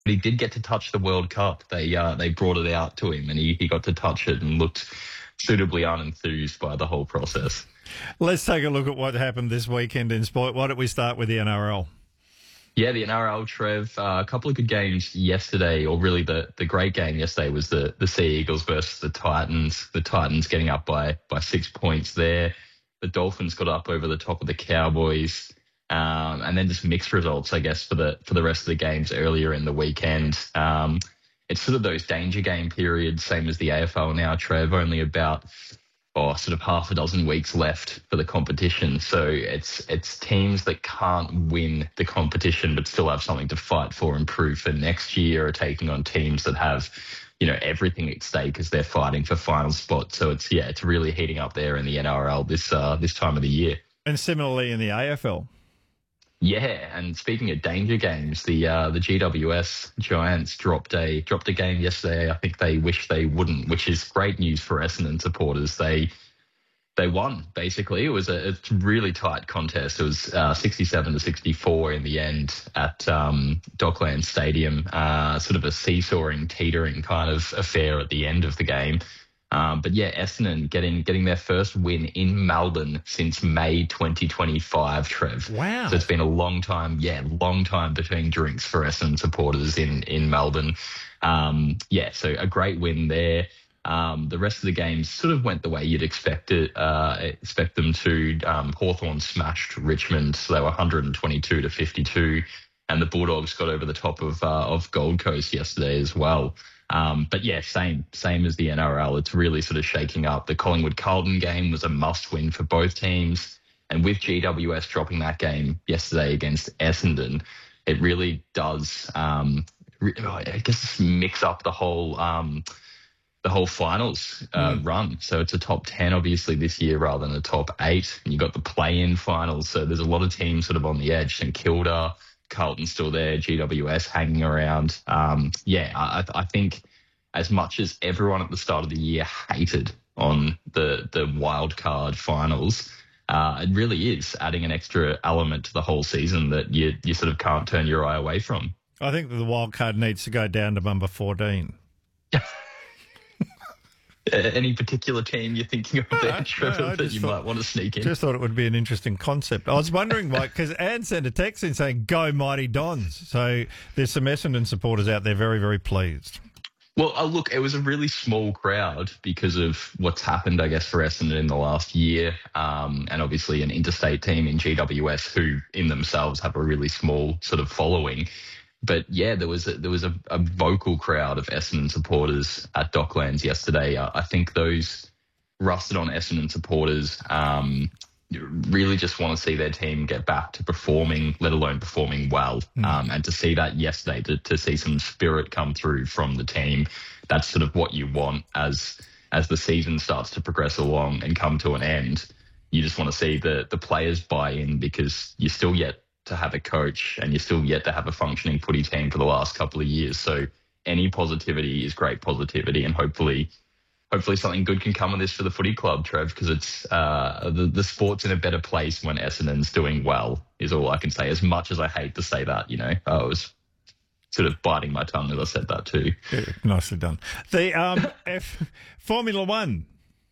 But he did get to touch the World Cup. They brought it out to him, and he got to touch it and looked suitably unenthused by the whole process. Let's take a look at what happened this weekend in sport. Why don't we start with the NRL? Yeah, the NRL, Trev, a couple of good games yesterday, or really the great game yesterday was the Sea Eagles versus the Titans. The Titans getting up by 6 points there. The Dolphins got up over the top of the Cowboys. And then just mixed results, I guess, for the rest of the games earlier in the weekend. It's sort of those danger game periods, same as the AFL now, Trev, only about sort of half a dozen weeks left for the competition. So it's teams that can't win the competition but still have something to fight for and prove for next year are taking on teams that have, everything at stake as they're fighting for final spots. So it's really heating up there in the NRL this time of the year. And similarly in the AFL. Yeah, and speaking of danger games, the GWS Giants dropped a game yesterday. I think they wish they wouldn't, which is great news for Essendon supporters. They won, basically. It was a really tight contest. It was 67-64 in the end at Docklands Stadium, sort of a seesawing, teetering kind of affair at the end of the game. But yeah, Essendon getting their first win in Melbourne since May 2025, Trev. Wow. So it's been a long time between drinks for Essendon supporters in Melbourne. So a great win there. The rest of the games sort of went the way you'd expect them to. Hawthorn smashed Richmond, so they were 122-52, and the Bulldogs got over the top of Gold Coast yesterday as well. But yeah, same as the NRL. It's really sort of shaking up. The Collingwood-Carlton game was a must-win for both teams. And with GWS dropping that game yesterday against Essendon, it really does, I guess, mix up the whole finals run. So it's a top 10, obviously, this year rather than a top 8. And you've got the play-in finals. So there's a lot of teams sort of on the edge. St Kilda, Carlton's still there, GWS hanging around. I think as much as everyone at the start of the year hated on the wild card finals, it really is adding an extra element to the whole season that you sort of can't turn your eye away from. I think that the wild card needs to go down to number 14. Any particular team you're thinking of there, Trevor, that you might want to sneak in? Just thought it would be an interesting concept. I was wondering, Mike, because Anne sent a text in saying, "Go Mighty Dons." So there's some Essendon supporters out there very, very pleased. Well, look, it was a really small crowd because of what's happened, I guess, for Essendon in the last year, and obviously an interstate team in GWS who in themselves have a really small sort of following. But yeah, there was a vocal crowd of Essendon supporters at Docklands yesterday. I think those rusted on Essendon supporters really just want to see their team get back to performing, let alone performing well. And to see that yesterday, to see some spirit come through from the team, that's sort of what you want as the season starts to progress along and come to an end. You just want to see the players buy in because you're still yet to have a coach and you're still yet to have a functioning footy team for the last couple of years. So any positivity is great positivity, and hopefully something good can come of this for the footy club, Trev, because it's the sport's in a better place when Essendon's doing well, is all I can say, as much as I hate to say that, I was sort of biting my tongue as I said that too. Yeah, nicely done. The Formula One.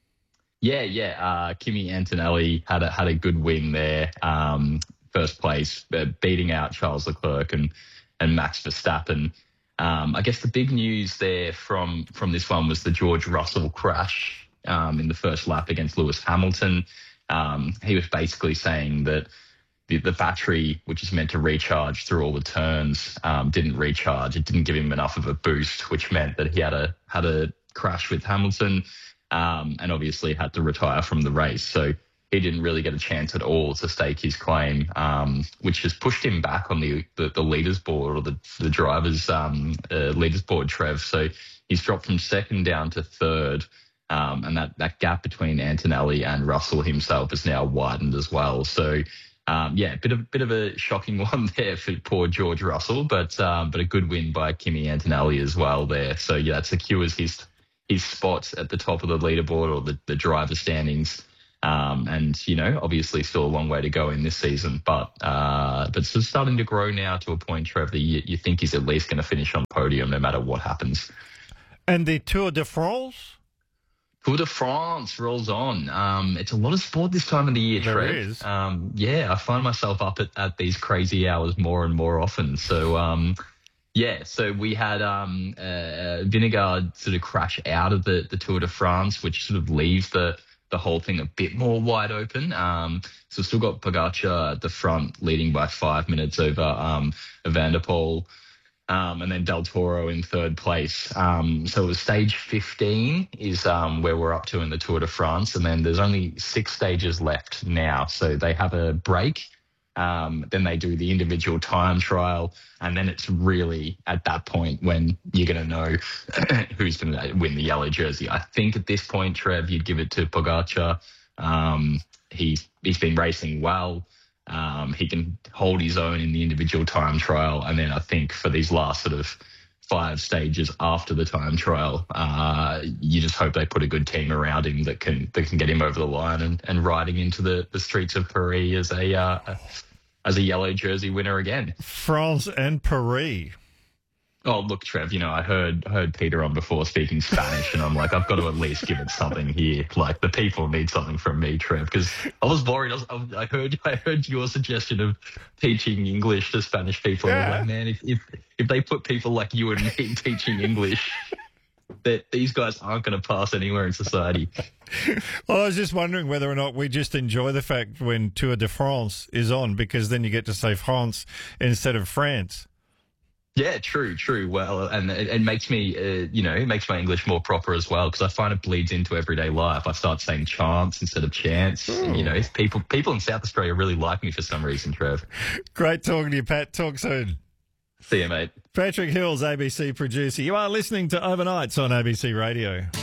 Yeah. Kimi Antonelli had a good win there. First place, beating out Charles Leclerc and Max Verstappen. I guess the big news there from this one was the George Russell crash in the first lap against Lewis Hamilton. He was basically saying that the battery, which is meant to recharge through all the turns, didn't recharge. It didn't give him enough of a boost, which meant that he had a crash with Hamilton and obviously had to retire from the race. So he didn't really get a chance at all to stake his claim, which has pushed him back on the leaders board, or the drivers' leaders board, Trev. So he's dropped from second down to third, and that gap between Antonelli and Russell himself has now widened as well. So bit of a shocking one there for poor George Russell, but a good win by Kimi Antonelli as well there. So yeah, it secures his spot at the top of the leaderboard, or the driver standings. And, obviously still a long way to go in this season, but sort of starting to grow now to a point, Trev, that you think he's at least going to finish on podium no matter what happens. And the Tour de France? Tour de France rolls on. It's a lot of sport this time of the year, Trev. There is. I find myself up at these crazy hours more and more often. So, so we had Vingegaard sort of crash out of the Tour de France, which sort of leaves the whole thing a bit more wide open. So still got Pogacar at the front, leading by 5 minutes over Van der Poel. And then Del Toro in third place. So it was stage 15 is where we're up to in the Tour de France. And then there's only 6 stages left now. So they have a break. Then they do the individual time trial. And then it's really at that point when you're going to know who's going to win the yellow jersey. I think at this point, Trev, you'd give it to Pogacar. He's been racing well. He can hold his own in the individual time trial. And then I think for these last sort of 5 stages after the time trial, you just hope they put a good team around him that can get him over the line and riding into the streets of Paris as a yellow jersey winner again. France and Paris. Oh, look, Trev, I heard Peter on before speaking Spanish, and I'm like, I've got to at least give it something here. Like, the people need something from me, Trev, because I was worried. I heard your suggestion of teaching English to Spanish people. Yeah. I was like, man, if they put people like you and me teaching English, that these guys aren't going to pass anywhere in society. Well, I was just wondering whether or not we just enjoy the fact when Tour de France is on, because then you get to say France instead of France. Yeah, true. Well, and it makes me, it makes my English more proper as well, because I find it bleeds into everyday life. I start saying chance instead of chance. Ooh. People in South Australia really like me for some reason, Trev. Great talking to you, Pat. Talk soon. See you, mate. Patrick Hills, ABC producer. You are listening to Overnights on ABC Radio.